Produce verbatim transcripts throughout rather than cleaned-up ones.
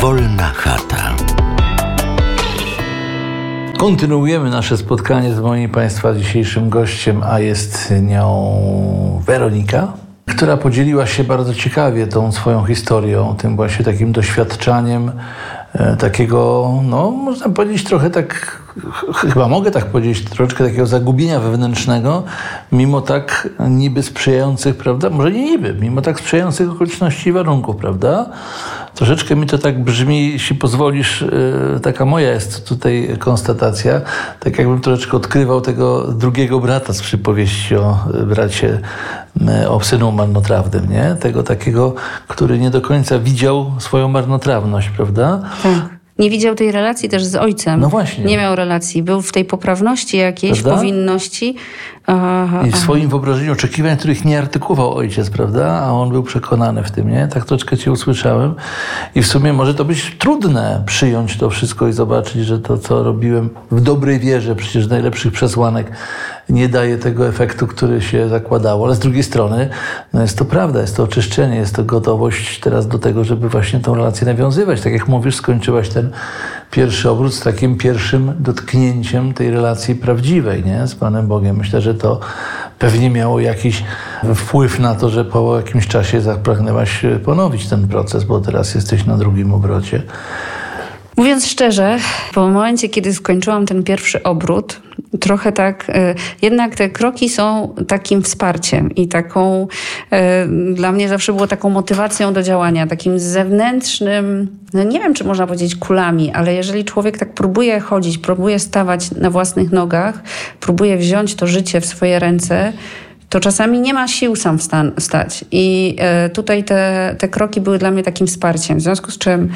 Wolna chata. Kontynuujemy nasze spotkanie z moim Państwa dzisiejszym gościem, a jest nią Weronika, która podzieliła się bardzo ciekawie tą swoją historią, tym właśnie takim doświadczaniem e, takiego, no można powiedzieć trochę tak, ch- chyba mogę tak powiedzieć, troszeczkę takiego zagubienia wewnętrznego, mimo tak niby sprzyjających, prawda, może nie niby, mimo tak sprzyjających okoliczności i warunków, prawda? Troszeczkę mi to tak brzmi, jeśli pozwolisz, yy, taka moja jest tutaj konstatacja, tak jakbym troszeczkę odkrywał tego drugiego brata z przypowieści o bracie, yy, o synu marnotrawnym, nie? Tego takiego, który nie do końca widział swoją marnotrawność, prawda? Tak. Nie widział tej relacji też z ojcem. No właśnie. Nie miał relacji. Był w tej poprawności jakiejś, prawda? Powinności. Aha, I w aha. swoim wyobrażeniu oczekiwań, których nie artykułował ojciec, prawda? A on był przekonany w tym, nie? Tak troszeczkę cię usłyszałem. I w sumie może to być trudne przyjąć to wszystko i zobaczyć, że to, co robiłem w dobrej wierze, przecież najlepszych przesłanek nie daje tego efektu, który się zakładało. Ale z drugiej strony, no jest to prawda, jest to oczyszczenie, jest to gotowość teraz do tego, żeby właśnie tą relację nawiązywać. Tak jak mówisz, skończyłaś ten pierwszy obrót z takim pierwszym dotknięciem tej relacji prawdziwej, nie? Z Panem Bogiem. Myślę, że to pewnie miało jakiś wpływ na to, że po jakimś czasie zapragnęłaś ponowić ten proces, bo teraz jesteś na drugim obrocie. Mówiąc szczerze, po momencie, kiedy skończyłam ten pierwszy obrót, trochę tak, y, jednak te kroki są takim wsparciem i taką, y, dla mnie zawsze było taką motywacją do działania, takim zewnętrznym, no nie wiem, czy można powiedzieć kulami, ale jeżeli człowiek tak próbuje chodzić, próbuje stawać na własnych nogach, próbuje wziąć to życie w swoje ręce, to czasami nie ma sił sam wsta- stać. I y, tutaj te, te kroki były dla mnie takim wsparciem, w związku z czym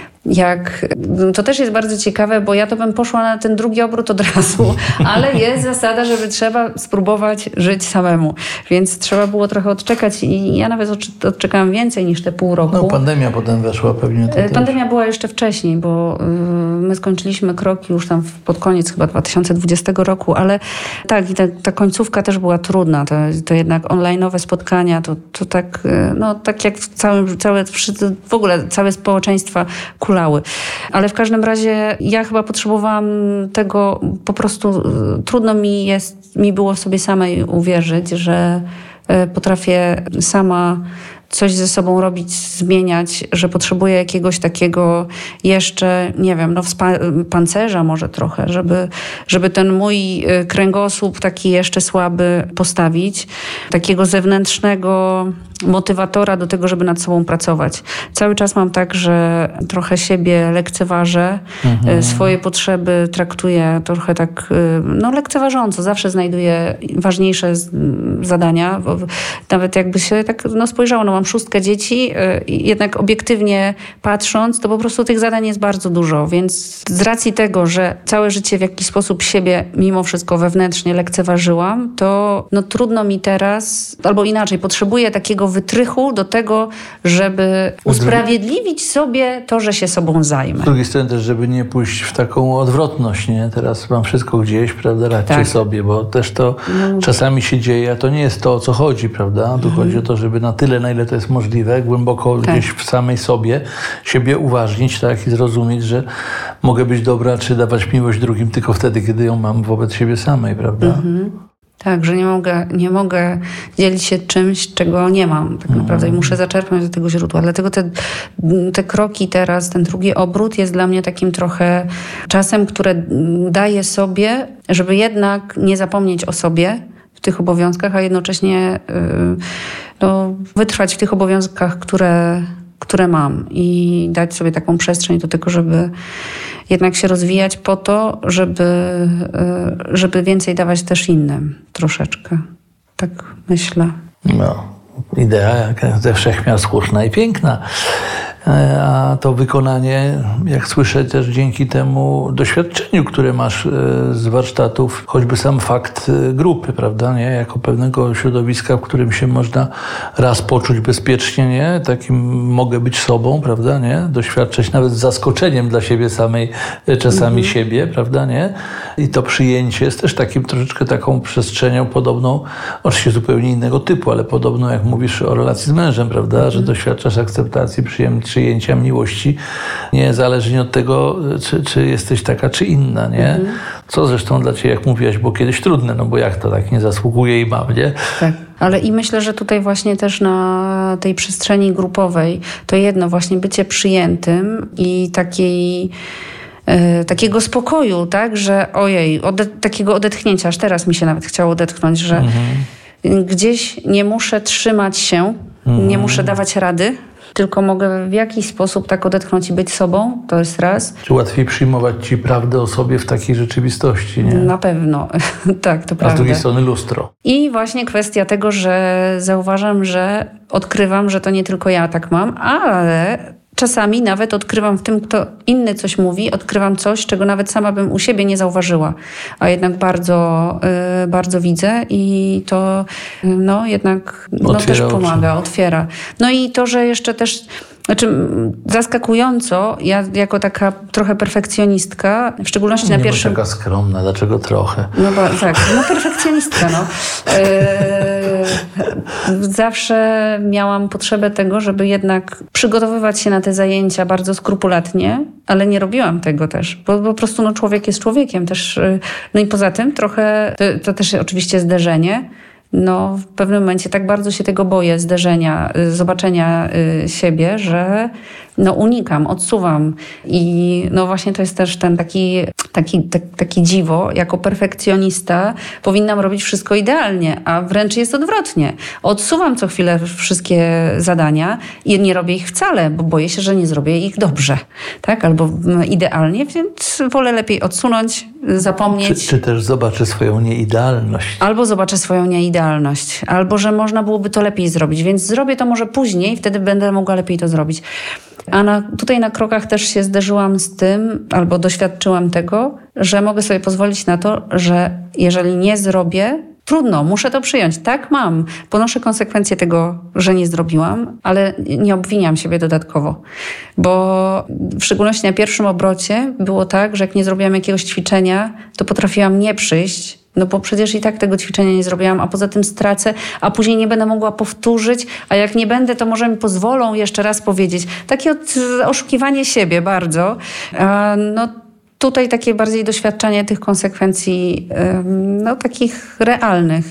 jak, to też jest bardzo ciekawe, bo ja to bym poszła na ten drugi obrót od razu, ale jest zasada, żeby trzeba spróbować żyć samemu, więc trzeba było trochę odczekać i ja nawet odczekałam więcej niż te pół roku. No pandemia potem weszła pewnie. To pandemia też. była jeszcze wcześniej, bo my skończyliśmy kroki już tam pod koniec chyba dwa tysiące dwudziestego roku, ale tak, i ta, ta końcówka też była trudna, to, to jednak online'owe spotkania, to, to tak, no tak jak w całym, całe, w ogóle całe społeczeństwa kulały. Ale w każdym razie ja chyba potrzebowałam tego, po prostu trudno mi jest, mi było sobie samej uwierzyć, że potrafię sama coś ze sobą robić, zmieniać, że potrzebuję jakiegoś takiego jeszcze, nie wiem, no wspa- pancerza może trochę, żeby, żeby ten mój kręgosłup taki jeszcze słaby postawić, takiego zewnętrznego motywatora do tego, żeby nad sobą pracować. Cały czas mam tak, że trochę siebie lekceważę, mhm. swoje potrzeby traktuję trochę tak, no lekceważąco. Zawsze znajduję ważniejsze zadania. Nawet jakby się tak no, spojrzało, no mam szóstkę dzieci, jednak obiektywnie patrząc, to po prostu tych zadań jest bardzo dużo, więc z racji tego, że całe życie w jakiś sposób siebie mimo wszystko wewnętrznie lekceważyłam, to no, trudno mi teraz, albo inaczej, potrzebuję takiego wytrychu do tego, żeby usprawiedliwić sobie to, że się sobą zajmę. Z drugiej strony też, żeby nie pójść w taką odwrotność, nie? Teraz mam wszystko gdzieś, prawda, radźcie tak. sobie, bo też to no. czasami się dzieje, a to nie jest to, o co chodzi, prawda? Tu mhm. chodzi o to, żeby na tyle, na ile to jest możliwe, głęboko tak. gdzieś w samej sobie siebie uważnić, tak? I zrozumieć, że mogę być dobra, czy dawać miłość drugim tylko wtedy, kiedy ją mam wobec siebie samej, prawda? Mhm. Tak, że nie mogę, nie mogę dzielić się czymś, czego nie mam tak naprawdę i muszę zaczerpnąć do tego źródła. Dlatego te, te kroki teraz, ten drugi obrót jest dla mnie takim trochę czasem, które daję sobie, żeby jednak nie zapomnieć o sobie w tych obowiązkach, a jednocześnie yy, no, wytrwać w tych obowiązkach, które, które mam i dać sobie taką przestrzeń do tego, żeby jednak się rozwijać po to, żeby, żeby więcej dawać też innym troszeczkę. Tak myślę. No, idea jak ze wszechmiar słuszna i piękna. A to wykonanie, jak słyszę, też dzięki temu doświadczeniu, które masz z warsztatów, choćby sam fakt grupy, prawda, nie? Jako pewnego środowiska, w którym się można raz poczuć bezpiecznie, nie? Takim mogę być sobą, prawda, nie? Doświadczać nawet z zaskoczeniem dla siebie samej, czasami mm-hmm. siebie, prawda, nie? I to przyjęcie jest też takim troszeczkę taką przestrzenią podobną, oczywiście zupełnie innego typu, ale podobną jak mówisz o relacji z mężem, prawda? Mm. Że doświadczasz akceptacji, przyjęcia miłości, niezależnie od tego, czy, czy jesteś taka, czy inna, nie? Mm. Co zresztą dla ciebie, jak mówiłaś, było kiedyś trudne, no bo jak to tak nie zasługuje i mam, nie? Tak. Ale i myślę, że tutaj właśnie też na tej przestrzeni grupowej to jedno właśnie bycie przyjętym i takiej, e, takiego spokoju, tak, że ojej, ode- takiego odetchnięcia, aż teraz mi się nawet chciało odetchnąć, że mhm. gdzieś nie muszę trzymać się, mhm. nie muszę dawać rady, tylko mogę w jakiś sposób tak odetchnąć i być sobą, to jest raz. Czy łatwiej przyjmować ci prawdę o sobie w takiej rzeczywistości, nie? Na pewno, tak, to prawda. A z drugiej strony lustro. I właśnie kwestia tego, że zauważam, że odkrywam, że to nie tylko ja tak mam, ale czasami nawet odkrywam w tym, kto inny coś mówi, odkrywam coś, czego nawet sama bym u siebie nie zauważyła, a jednak bardzo, yy, bardzo widzę i to yy, no jednak no, też pomaga, oczy. Otwiera. No i to, że jeszcze też Znaczy, zaskakująco, ja jako taka trochę perfekcjonistka, w szczególności nie na pierwszym... Nie taka skromna, dlaczego trochę? No bo, tak, no perfekcjonistka, no. Yy, zawsze miałam potrzebę tego, żeby jednak przygotowywać się na te zajęcia bardzo skrupulatnie, ale nie robiłam tego też, bo po prostu no, człowiek jest człowiekiem też. Yy, no i poza tym trochę, to, to też oczywiście zderzenie, no w pewnym momencie tak bardzo się tego boję, zderzenia, zobaczenia y, siebie, że no unikam, odsuwam. I no właśnie to jest też ten taki, taki, tak, taki dziwo. Jako perfekcjonista powinnam robić wszystko idealnie, a wręcz jest odwrotnie. Odsuwam co chwilę wszystkie zadania i nie robię ich wcale, bo boję się, że nie zrobię ich dobrze, tak? Albo idealnie, więc wolę lepiej odsunąć, zapomnieć. Czy, czy też zobaczę swoją nieidealność. Albo zobaczę swoją nieidealność, albo że można byłoby to lepiej zrobić, więc zrobię to może później, wtedy będę mogła lepiej to zrobić. A na, tutaj na krokach też się zderzyłam z tym, albo doświadczyłam tego, że mogę sobie pozwolić na to, że jeżeli nie zrobię, trudno, muszę to przyjąć. Tak mam. Ponoszę konsekwencje tego, że nie zrobiłam, ale nie obwiniam siebie dodatkowo. Bo w szczególności na pierwszym obrocie było tak, że jak nie zrobiłam jakiegoś ćwiczenia, to potrafiłam nie przyjść, no bo przecież i tak tego ćwiczenia nie zrobiłam, a poza tym stracę, a później nie będę mogła powtórzyć, a jak nie będę, to może mi pozwolą jeszcze raz powiedzieć. Takie od, oszukiwanie siebie bardzo. No tutaj takie bardziej doświadczenie tych konsekwencji, no takich realnych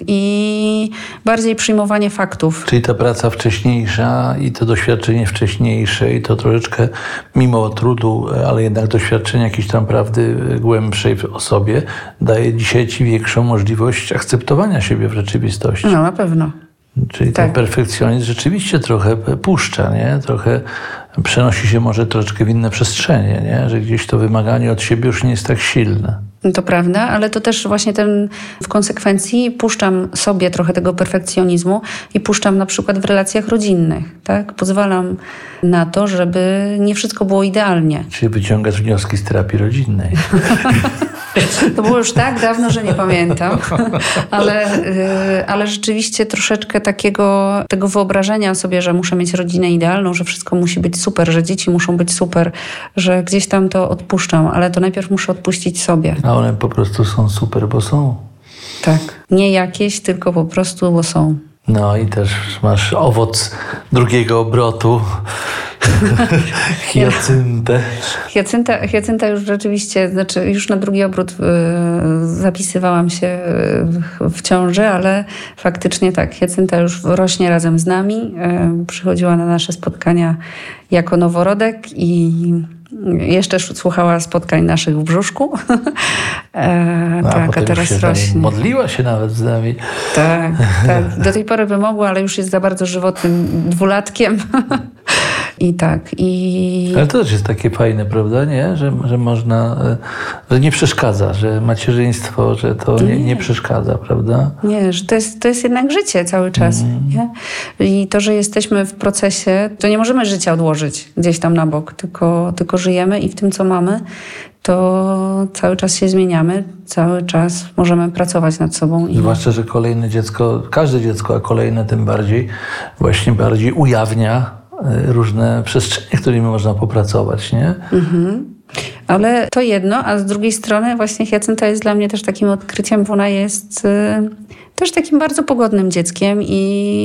i bardziej przyjmowanie faktów. Czyli ta praca wcześniejsza i to doświadczenie wcześniejsze i to troszeczkę mimo trudu, ale jednak doświadczenie jakiejś tam prawdy głębszej w osobie daje dzisiaj ci większą możliwość akceptowania siebie w rzeczywistości. No na pewno. Czyli tak. Ten perfekcjonizm rzeczywiście trochę puszcza, nie? Trochę przenosi się może troszeczkę w inne przestrzenie, nie? Że gdzieś to wymaganie od siebie już nie jest tak silne. To prawda, ale to też właśnie ten w konsekwencji puszczam sobie trochę tego perfekcjonizmu i puszczam na przykład w relacjach rodzinnych, tak? Pozwalam na to, żeby nie wszystko było idealnie. Czyli wyciągasz wnioski z terapii rodzinnej. To było już tak dawno, że nie pamiętam, ale, ale rzeczywiście troszeczkę takiego tego wyobrażenia sobie, że muszę mieć rodzinę idealną, że wszystko musi być super, że dzieci muszą być super, że gdzieś tam to odpuszczam, ale to najpierw muszę odpuścić sobie. A one po prostu są super, bo są. Tak. Nie jakieś, tylko po prostu, bo są. No i też masz owoc drugiego obrotu. Hiacyntę. Hiacynta, hiacynta już rzeczywiście, znaczy już na drugi obrót y, zapisywałam się y, w ciąży, ale faktycznie tak, hiacynta już rośnie razem z nami. Y, przychodziła na nasze spotkania jako noworodek i jeszcze słuchała spotkań naszych w brzuszku. e, no, a tak, a teraz się rośnie. Modliła się nawet z nami. Tak, tak. Do tej pory by mogła, ale już jest za bardzo żywotnym dwulatkiem. I tak, i... Ale to też jest takie fajne, prawda, nie? Że, że można, że nie przeszkadza, że macierzyństwo, że to nie, nie przeszkadza, prawda? Nie, że to jest, to jest jednak życie cały czas, mm. nie? I to, że jesteśmy w procesie, to nie możemy życia odłożyć gdzieś tam na bok, tylko, tylko żyjemy i w tym, co mamy, to cały czas się zmieniamy, cały czas możemy pracować nad sobą. I... Zwłaszcza, że kolejne dziecko, każde dziecko, a kolejne tym bardziej, właśnie bardziej ujawnia różne przestrzenie, którymi można popracować, nie? Mhm. Ale to jedno, a z drugiej strony właśnie Jacynta jest dla mnie też takim odkryciem, bo ona jest y, też takim bardzo pogodnym dzieckiem i,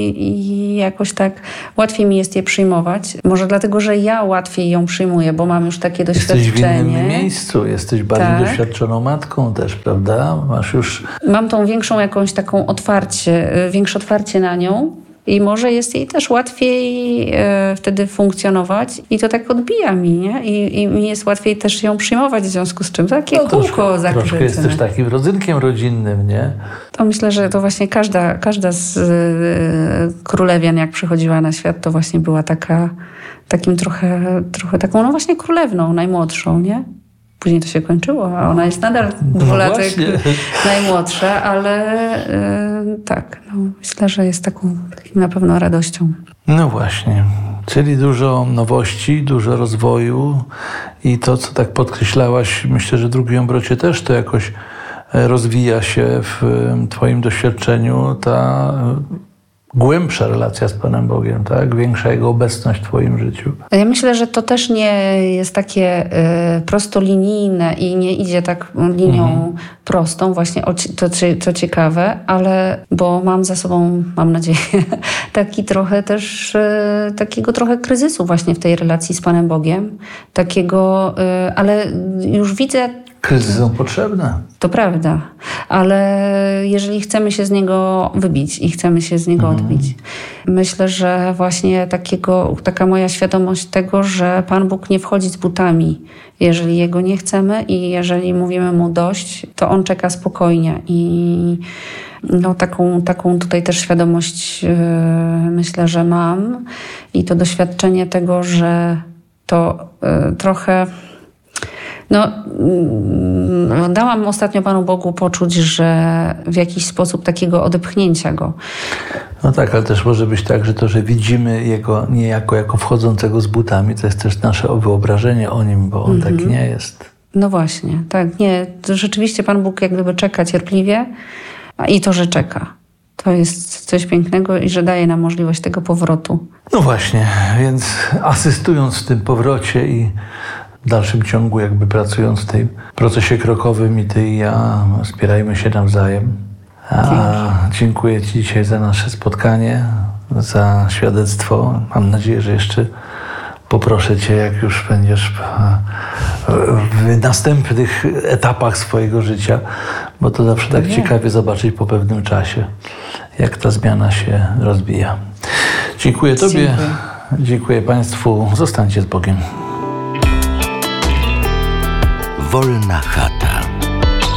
i jakoś tak łatwiej mi jest je przyjmować. Może dlatego, że ja łatwiej ją przyjmuję, bo mam już takie doświadczenie. Jesteś w innym miejscu, jesteś bardziej tak. doświadczoną matką też, prawda? Masz już... Mam tą większą jakąś taką otwarcie, większe otwarcie na nią. I może jest jej też łatwiej e, wtedy funkcjonować i to tak odbija mi, nie? I, I mi jest łatwiej też ją przyjmować, w związku z czym takie no, kółko zakręcone. Troszkę jesteś takim rodzynkiem rodzinnym, nie? To myślę, że to właśnie każda, każda z e, królewian, jak przychodziła na świat, to właśnie była taka, takim trochę, trochę taką, no właśnie królewną, najmłodszą, nie? Później to się kończyło, a ona jest nadal dwulatek no najmłodsza, ale yy, tak, no, myślę, że jest taką, taką na pewno radością. No właśnie, czyli dużo nowości, dużo rozwoju i to, co tak podkreślałaś, myślę, że w drugim obrocie też to jakoś rozwija się w twoim doświadczeniu, ta głębsza relacja z Panem Bogiem, tak? Większa Jego obecność w twoim życiu. Ja myślę, że to też nie jest takie y, prostolinijne i nie idzie tak linią mhm. prostą, właśnie o, to, to ciekawe, ale bo mam za sobą, mam nadzieję, taki trochę też, y, takiego trochę kryzysu właśnie w tej relacji z Panem Bogiem. Takiego, y, ale już widzę... Kryzysy są potrzebne. To prawda, ale jeżeli chcemy się z niego wybić i chcemy się z niego mhm. odbić, myślę, że właśnie takiego, taka moja świadomość tego, że Pan Bóg nie wchodzi z butami. Jeżeli Jego nie chcemy i jeżeli mówimy Mu dość, to On czeka spokojnie i no, taką, taką tutaj też świadomość yy, myślę, że mam i to doświadczenie tego, że to yy, trochę... No, dałam ostatnio Panu Bogu poczuć, że w jakiś sposób takiego odepchnięcia Go. No tak, ale też może być tak, że to, że widzimy Jego niejako jako wchodzącego z butami, to jest też nasze wyobrażenie o Nim, bo On mm-hmm. taki nie jest. No właśnie, tak, nie. Rzeczywiście Pan Bóg jak gdyby czeka cierpliwie i to, że czeka. To jest coś pięknego i że daje nam możliwość tego powrotu. No właśnie, więc asystując w tym powrocie i w dalszym ciągu jakby pracując w tym procesie krokowym i ty i ja, wspierajmy się nawzajem. A dziękuję Ci dzisiaj za nasze spotkanie, za świadectwo. Mam nadzieję, że jeszcze poproszę Cię, jak już będziesz w następnych etapach swojego życia, bo to zawsze tak ciekawie zobaczyć po pewnym czasie, jak ta zmiana się rozwija. Dziękuję Tobie, dziękuję, dziękuję Państwu. Zostańcie z Bogiem. Wolna chata.